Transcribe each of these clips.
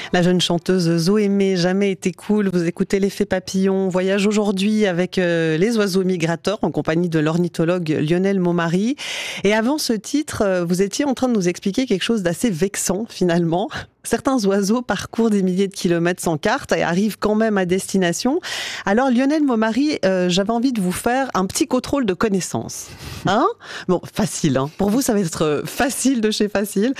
La jeune chanteuse Zoémé, Jamais été cool. Vous écoutez l'effet papillon. Voyage aujourd'hui avec les oiseaux migrateurs en compagnie de l'ornithologue Lionel Maumary. Et avant ce titre, vous étiez en train de nous expliquer quelque chose d'assez vexant finalement. Certains oiseaux parcourent des milliers de kilomètres sans carte et arrivent quand même à destination. Alors Lionel Maumary, j'avais envie de vous faire un petit contrôle de connaissances. Hein ? Bon, facile. Hein. Pour vous, ça va être facile de chez facile.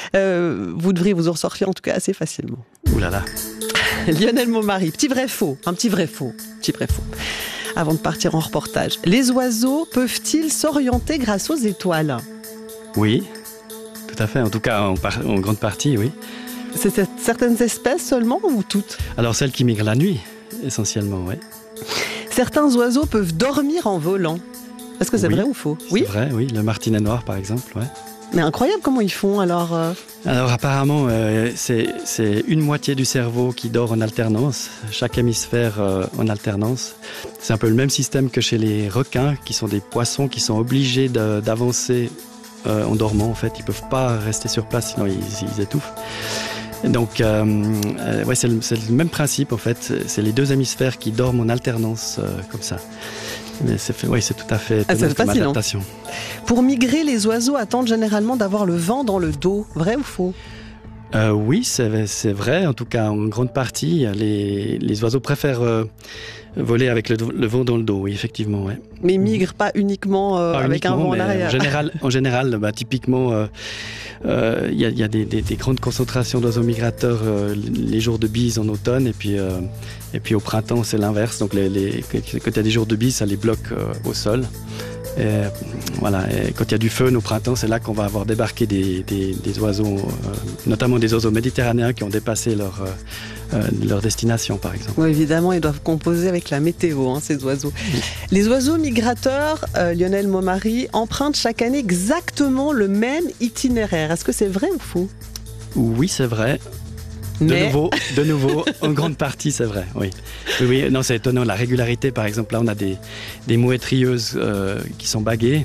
Vous devriez vous en sortir en tout cas assez facilement. Ouh là là. Lionel Maumary, petit vrai faux. Un petit vrai faux. Petit vrai faux. Avant de partir en reportage, les oiseaux peuvent-ils s'orienter grâce aux étoiles ? Oui, tout à fait. En tout cas, en grande partie, oui. C'est certaines espèces seulement ou toutes ? Alors celles qui migrent la nuit, essentiellement, oui. Certains oiseaux peuvent dormir en volant. Est-ce que c'est vrai ou faux ? Oui, c'est vrai, oui. Le martinet noir, par exemple, ouais. Mais incroyable, comment ils font alors Alors apparemment, c'est une moitié du cerveau qui dort en alternance, chaque hémisphère en alternance. C'est un peu le même système que chez les requins, qui sont des poissons qui sont obligés d'avancer en dormant, en fait. Ils ne peuvent pas rester sur place, sinon ils étouffent. Donc, ouais, c'est le même principe, en fait. C'est les deux hémisphères qui dorment en alternance, comme ça. Mais c'est tout à fait comme adaptation. Pour migrer, les oiseaux attendent généralement d'avoir le vent dans le dos. Vrai ou faux ? Oui, c'est vrai. En tout cas, en grande partie, les oiseaux préfèrent voler avec le vent dans le dos, oui, effectivement. Ouais. Mais ils migrent pas uniquement avec un vent en arrière. En général, typiquement, il y a des grandes concentrations d'oiseaux migrateurs les jours de bise en automne, et puis au printemps, c'est l'inverse. Donc, quand il y a des jours de bise, ça les bloque au sol. Et, voilà. Et quand il y a du feu au printemps, c'est là qu'on va avoir débarqué des oiseaux, notamment des oiseaux méditerranéens qui ont dépassé leur destination, par exemple. Oui, évidemment, ils doivent composer avec la météo, ces oiseaux. Oui. Les oiseaux migrateurs, Lionel Maumary, empruntent chaque année exactement le même itinéraire. Est-ce que c'est vrai ou faux ? Oui, c'est vrai. De nouveau, en grande partie, c'est vrai, oui. Oui, non, c'est étonnant. La régularité, par exemple, là, on a des mouettes rieuses qui sont baguées.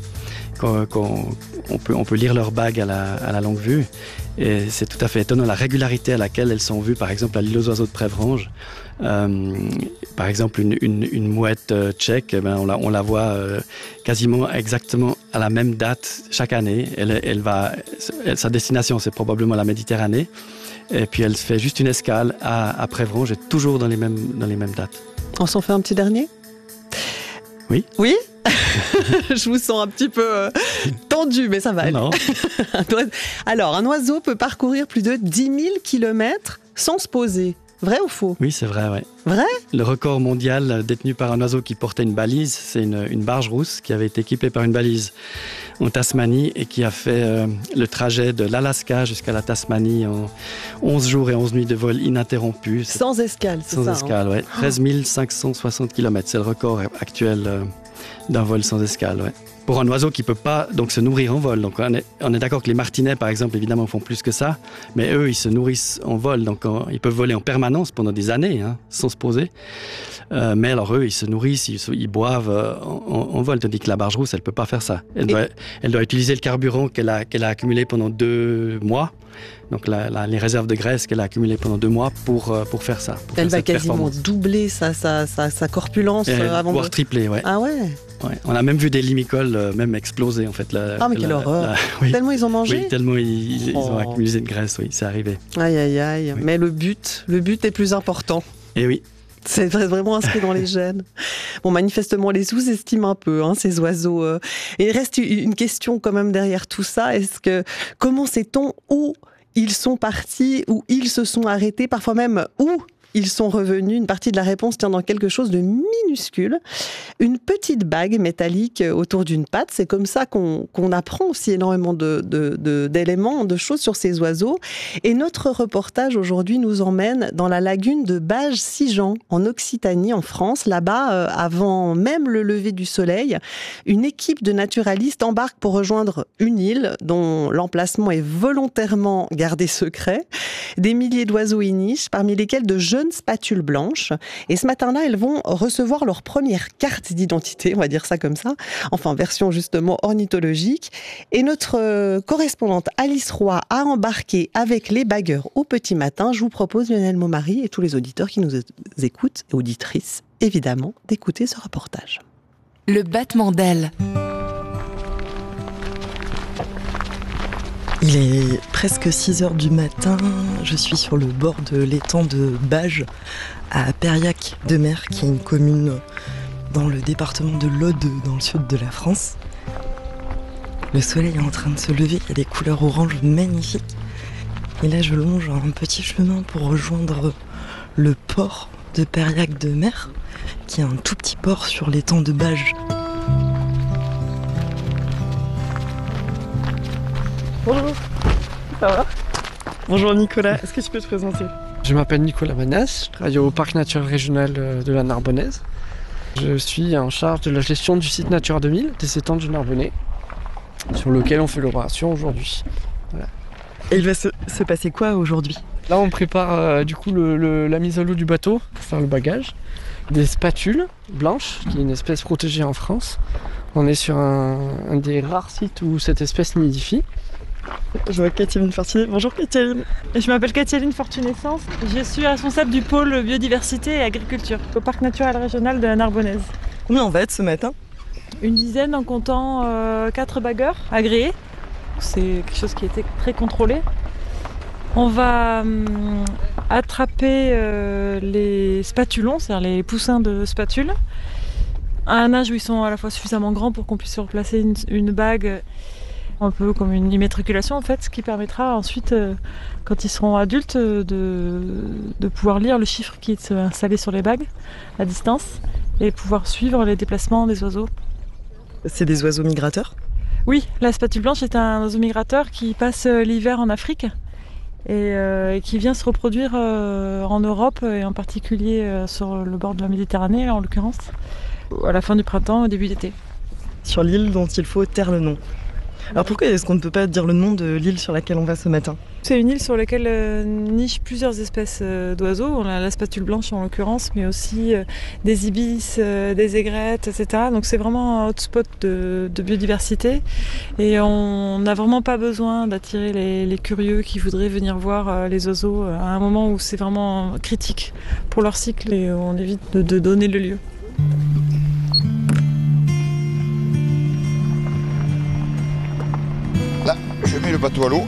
On peut lire leurs bagues à la longue vue. Et c'est tout à fait étonnant la régularité à laquelle elles sont vues, par exemple, à l'île aux oiseaux de Prévrange. Par exemple, une mouette tchèque, on la voit quasiment exactement à la même date chaque année. Sa destination, c'est probablement la Méditerranée. Et puis elle se fait juste une escale à Prévrange, et toujours dans les mêmes dates. On s'en fait un petit dernier ? Oui. Oui ? Je vous sens un petit peu tendu, mais ça va aller. Non. Alors, un oiseau peut parcourir plus de 10 000 kilomètres sans se poser. Vrai ou faux ? Oui, c'est vrai, ouais. Vrai ? Le record mondial détenu par un oiseau qui portait une balise, c'est une barge rousse qui avait été équipée par une balise en Tasmanie et qui a fait le trajet de l'Alaska jusqu'à la Tasmanie en 11 jours et 11 nuits de vol ininterrompu. Sans escale, c'est ça ? Sans escale, oui. 13 560 km, c'est le record actuel d'un vol sans escale, ouais. Pour un oiseau qui ne peut pas donc, se nourrir en vol. Donc, on est d'accord que les martinets, par exemple, évidemment, font plus que ça. Mais eux, ils se nourrissent en vol. Donc, ils peuvent voler en permanence pendant des années, sans se poser. Mais alors, eux, ils se nourrissent, ils boivent en vol. Tandis que la barge rousse, elle ne peut pas faire ça. Elle doit utiliser le carburant qu'elle a accumulé pendant 2 mois. Donc, les réserves de graisse qu'elle a accumulées pendant 2 mois pour faire ça. Elle va quasiment doubler sa corpulence avant voire tripler, ouais. Ah ouais. Ouais, on a même vu des limicoles même exploser en fait. Mais quelle horreur. Oui. Tellement ils ont mangé. Oui, tellement ils ont accumulé de graisse, oui, c'est arrivé. Aïe aïe aïe. Oui. Mais le but est plus important. Et oui. C'est vraiment inscrit dans les gènes. Bon, manifestement, on les sous-estime un peu, ces oiseaux. Et il reste une question quand même derrière tout ça. Comment sait-on où ils sont partis, où ils se sont arrêtés, parfois même où ils sont revenus? Une partie de la réponse tient dans quelque chose de minuscule. Une petite bague métallique autour d'une patte. C'est comme ça qu'on apprend aussi énormément d'éléments, de choses sur ces oiseaux. Et notre reportage aujourd'hui nous emmène dans la lagune de Bages-Sigean, en Occitanie, en France. Là-bas, avant même le lever du soleil, une équipe de naturalistes embarque pour rejoindre une île dont l'emplacement est volontairement gardé secret. Des milliers d'oiseaux y nichent, parmi lesquels de jeunes spatules blanches. Et ce matin-là, elles vont recevoir leur première carte d'identité, on va dire ça comme ça, enfin version justement ornithologique. Et notre correspondante Alice Roy a embarqué avec les bagueurs au petit matin. Je vous propose, Lionel Maumary et tous les auditeurs qui nous écoutent, et auditrices évidemment, d'écouter ce reportage. Le battement d'ailes. Il est presque 6h du matin, je suis sur le bord de l'étang de Bages, à Périac-de-Mer, qui est une commune dans le département de l'Aude, dans le sud de la France. Le soleil est en train de se lever, il y a des couleurs oranges magnifiques. Et là, je longe un petit chemin pour rejoindre le port de Périac-de-Mer, qui est un tout petit port sur l'étang de Bages. Bonjour, ça va? Bonjour Nicolas, est-ce que tu peux te présenter? Je m'appelle Nicolas Manès, je travaille au parc naturel régional de la Narbonnaise. Je suis en charge de la gestion du site Natura 2000 des étangs du Narbonnais, sur lequel on fait l'opération aujourd'hui. Voilà. Et il va se passer quoi aujourd'hui? Là on prépare du coup la mise à l'eau du bateau pour faire le bagage. Des spatules blanches, qui est une espèce protégée en France. On est sur un des rares sites où cette espèce nidifie. Je vois Catherine Fortuné. Bonjour Catherine. Je m'appelle Catherine Fortuné-Sens. Je suis responsable du pôle biodiversité et agriculture au parc naturel régional de la Narbonnaise. Combien on va être ce matin? Une dizaine en comptant 4 bagueurs agréés. C'est quelque chose qui était très contrôlé. On va attraper les spatulons, c'est-à-dire les poussins de spatules, à un âge où ils sont à la fois suffisamment grands pour qu'on puisse replacer une bague, un peu comme une immatriculation en fait, ce qui permettra ensuite, quand ils seront adultes, de pouvoir lire le chiffre qui est installé sur les bagues à distance et pouvoir suivre les déplacements des oiseaux. C'est des oiseaux migrateurs? Oui, la spatule blanche est un oiseau migrateur qui passe l'hiver en Afrique et qui vient se reproduire en Europe et en particulier sur le bord de la Méditerranée en l'occurrence, à la fin du printemps, au début d'été. Sur l'île dont il faut taire le nom. Alors pourquoi est-ce qu'on ne peut pas dire le nom de l'île sur laquelle on va ce matin? C'est une île sur laquelle nichent plusieurs espèces d'oiseaux. On a la spatule blanche en l'occurrence, mais aussi des ibis, des aigrettes, etc. Donc c'est vraiment un hotspot de biodiversité. Et on n'a vraiment pas besoin d'attirer les curieux qui voudraient venir voir les oiseaux à un moment où c'est vraiment critique pour leur cycle et on évite de donner le lieu. Là, je mets le bateau à l'eau.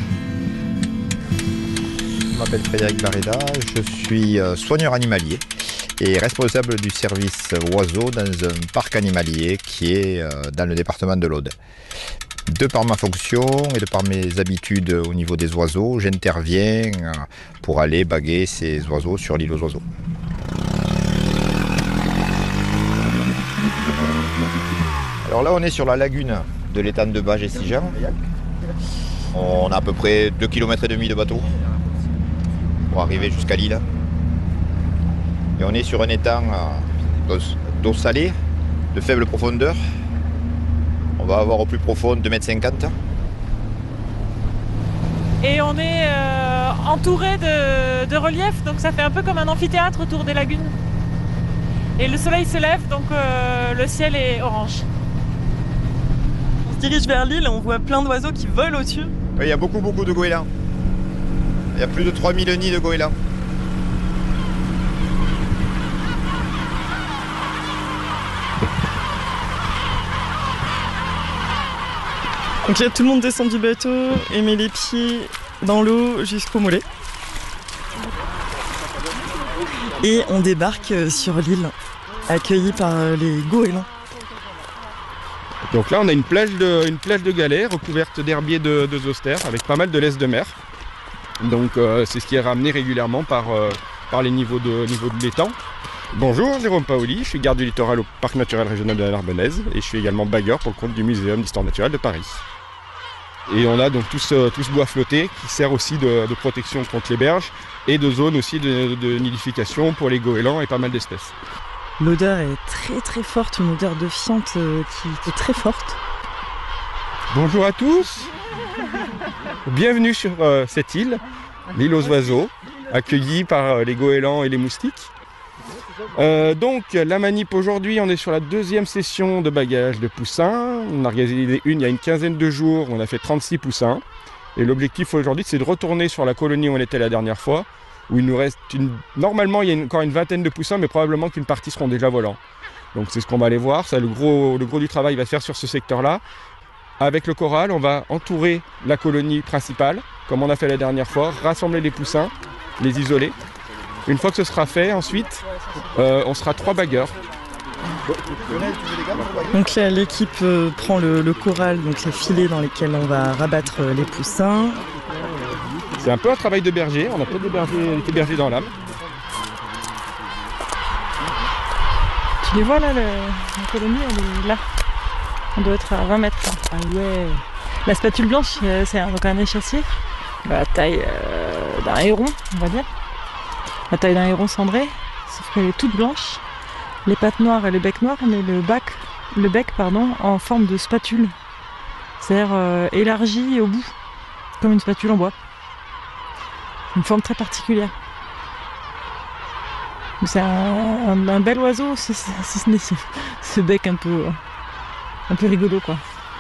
Je m'appelle Frédéric Barreda, je suis soigneur animalier et responsable du service oiseaux dans un parc animalier qui est dans le département de l'Aude. De par ma fonction et de par mes habitudes au niveau des oiseaux, j'interviens pour aller baguer ces oiseaux sur l'île aux oiseaux. Alors là, on est sur la lagune de l'étang de Bages et Sigean. On a à peu près 2,5 km de bateau pour arriver jusqu'à l'île. Et on est sur un étang d'eau salée, de faible profondeur. On va avoir au plus profond 2,50 m. Et on est entouré de relief, donc ça fait un peu comme un amphithéâtre autour des lagunes. Et le soleil se lève, donc le ciel est orange. On se dirige vers l'île et on voit plein d'oiseaux qui volent au-dessus. Oui, il y a beaucoup de goélands. Il y a plus de 3000 nids de goélands. Donc là, tout le monde descend du bateau et met les pieds dans l'eau jusqu'au mollet. Et on débarque sur l'île, accueilli par les goélands. Donc là, on a une plage de galets recouverte d'herbiers de zoster avec pas mal de laisse de mer. Donc c'est ce qui est ramené régulièrement par les niveaux de l'étang. Bonjour, Jérôme Paoli, je suis garde du littoral au parc naturel régional de la Narbonnaise et je suis également bagueur pour le compte du Muséum d'histoire naturelle de Paris. Et on a donc tout ce bois flotté qui sert aussi de protection contre les berges et de zone aussi de nidification pour les goélands et pas mal d'espèces. L'odeur est très très forte, une odeur de fiente qui est très forte. Bonjour à tous, bienvenue sur cette île l'île aux oiseaux, accueillie par les goélands et les moustiques. Donc la manip aujourd'hui, on est sur la deuxième session de bagage de poussins. On a organisé une il y a une quinzaine de jours, on a fait 36 poussins. Et l'objectif aujourd'hui, c'est de retourner sur la colonie où on était la dernière fois, où il nous reste normalement il y a encore une vingtaine de poussins, mais probablement qu'une partie seront déjà volants. Donc c'est ce qu'on va aller voir. Ça, le gros du travail va se faire sur ce secteur-là. Avec le corral, on va entourer la colonie principale, comme on a fait la dernière fois, rassembler les poussins, les isoler. Une fois que ce sera fait, ensuite, on sera 3 bagueurs. Donc là, l'équipe prend le corral, donc les filets dans lesquels on va rabattre les poussins. C'est un peu un travail de berger, on a peut-être des bergers dans l'âme. Tu les vois là, la colonie, elle est là. On doit être à 20 mètres. Là. Ah ouais. La spatule blanche, c'est donc un échassier. La taille d'un héron, on va dire. La taille d'un héron cendré, sauf qu'elle est toute blanche. Les pattes noires et le bec noir, mais le bec en forme de spatule. C'est-à-dire élargi au bout, comme une spatule en bois. Une forme très particulière. C'est un bel oiseau, si ce n'est ce bec un peu rigolo, quoi.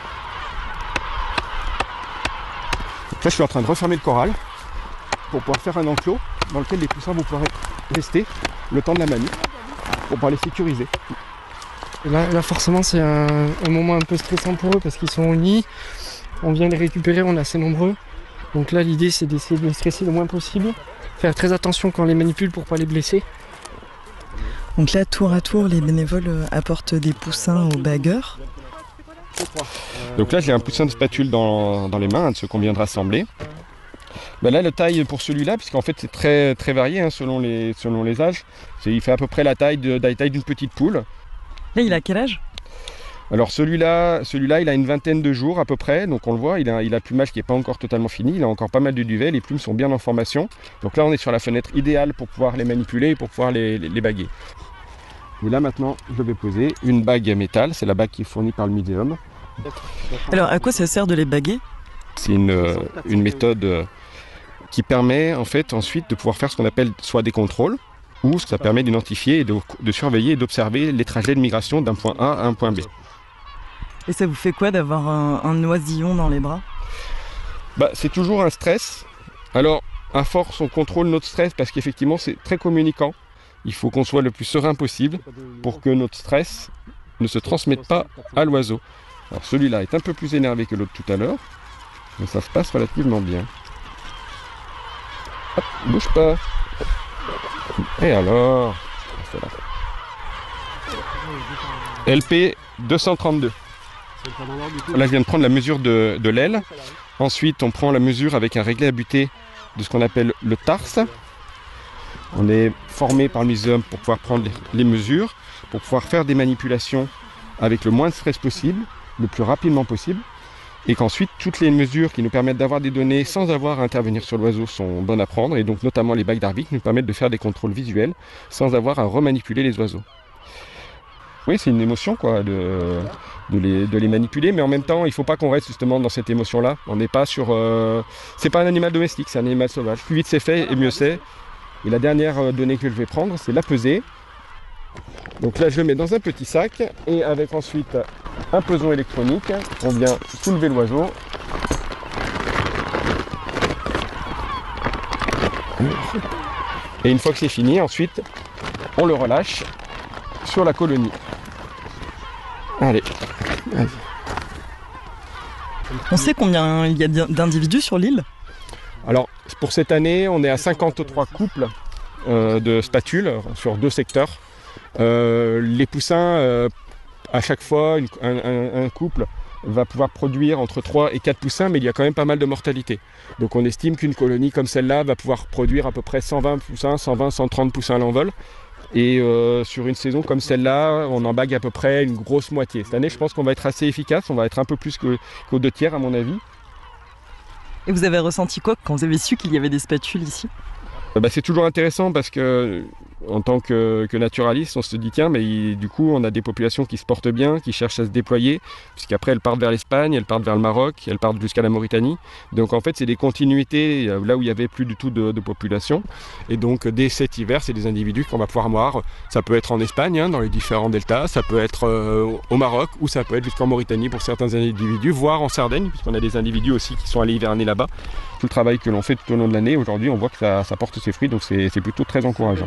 Là, je suis en train de refermer le corral pour pouvoir faire un enclos dans lequel les poussins vont pouvoir rester le temps de la manip pour pouvoir les sécuriser. Et là forcément, c'est un moment un peu stressant pour eux parce qu'ils sont au nid. On vient les récupérer, on est assez nombreux. Donc là, l'idée, c'est d'essayer de les stresser le moins possible. Faire très attention quand on les manipule pour ne pas les blesser. Donc là, tour à tour, les bénévoles apportent des poussins aux bagueurs. Donc là, j'ai un poussin de spatule dans les mains, un de ceux qu'on vient de rassembler. Ben là, la taille pour celui-là, puisqu'en fait c'est très, très varié hein, selon les âges, il fait à peu près la taille d'une petite poule. Là, il a quel âge? Alors celui-là, il a une vingtaine de jours à peu près, donc on le voit, il a le plumage qui n'est pas encore totalement fini, il a encore pas mal de duvet, les plumes sont bien en formation. Donc là, on est sur la fenêtre idéale pour pouvoir les manipuler et pour pouvoir les baguer. Et là maintenant, je vais poser une bague métal, c'est la bague qui est fournie par le muséum. Alors à quoi ça sert de les baguer? C'est une méthode qui permet en fait ensuite de pouvoir faire ce qu'on appelle soit des contrôles, ou ça permet d'identifier et de surveiller et d'observer les trajets de migration d'un point A à un point B. Et ça vous fait quoi d'avoir un oisillon dans les bras? C'est toujours un stress. Alors à force on contrôle notre stress parce qu'effectivement c'est très communicant. Il faut qu'on soit le plus serein possible pour que notre stress ne se transmette pas à l'oiseau. Alors celui-là est un peu plus énervé que l'autre tout à l'heure, mais ça se passe relativement bien. Hop, bouge pas. Et alors, LP 232. Là je viens de prendre la mesure de l'aile. Ensuite on prend la mesure avec un réglé à butée de ce qu'on appelle le tarse. On est formé par le muséum pour pouvoir prendre les mesures, pour pouvoir faire des manipulations avec le moins de stress possible, le plus rapidement possible, et qu'ensuite toutes les mesures qui nous permettent d'avoir des données sans avoir à intervenir sur l'oiseau sont bonnes à prendre, et donc notamment les bagues d'Harvik nous permettent de faire des contrôles visuels sans avoir à remanipuler les oiseaux. Oui, c'est une émotion quoi, de les manipuler, mais en même temps il ne faut pas qu'on reste justement dans cette émotion-là. On n'est pas sur... c'est pas un animal domestique, c'est un animal sauvage. Plus vite c'est fait et mieux c'est. Et la dernière donnée que je vais prendre, c'est la pesée. Donc là, je le mets dans un petit sac et avec ensuite un peson électronique, on vient soulever l'oiseau. Et une fois que c'est fini, ensuite, on le relâche sur la colonie. Allez. On sait combien il y a d'individus sur l'île? Alors, pour cette année, on est à 53 couples de spatules sur 2 secteurs. Les poussins, à chaque fois, un couple va pouvoir produire entre 3 et 4 poussins, mais il y a quand même pas mal de mortalité. Donc on estime qu'une colonie comme celle-là va pouvoir produire à peu près 120 poussins, 120, 130 poussins à l'envol. Et sur une saison comme celle-là, on en bague à peu près une grosse moitié. Cette année, je pense qu'on va être assez efficace, on va être un peu plus qu'aux 2 tiers à mon avis. Et vous avez ressenti quoi quand vous avez su qu'il y avait des spatules ici? C'est toujours intéressant parce que en tant que naturaliste, on se dit tiens, mais du coup, on a des populations qui se portent bien, qui cherchent à se déployer, puisqu'après elles partent vers l'Espagne, elles partent vers le Maroc, elles partent jusqu'à la Mauritanie. Donc en fait, c'est des continuités là où il n'y avait plus du tout de population. Et donc dès cet hiver, c'est des individus qu'on va pouvoir voir. Ça peut être en Espagne, hein, dans les différents deltas, ça peut être au Maroc, ou ça peut être jusqu'en Mauritanie pour certains individus, voire en Sardaigne, puisqu'on a des individus aussi qui sont allés hiverner là-bas. Tout le travail que l'on fait tout au long de l'année, aujourd'hui, on voit que ça porte ses fruits, donc c'est plutôt très encourageant.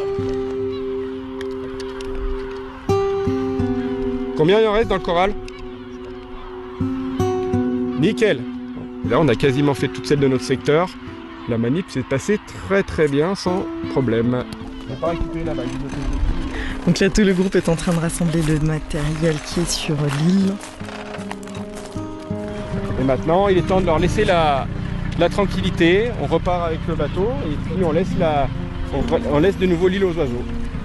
Combien il en reste dans le corral? Nickel. Là, on a quasiment fait toutes celles de notre secteur. La manip s'est passée très très bien, sans problème. On va pas récupérer la bague. Donc là, tout le groupe est en train de rassembler le matériel qui est sur l'île. Et maintenant, il est temps de leur laisser la tranquillité. On repart avec le bateau et puis on laisse de nouveau l'île aux oiseaux.